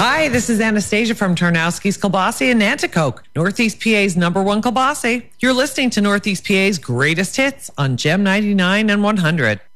Hi, this is Anastasia from Tarnowski's Kielbasa in Nanticoke, Northeast PA's #1 kielbasa. You're listening to Northeast PA's greatest hits on Gem 99 and 100.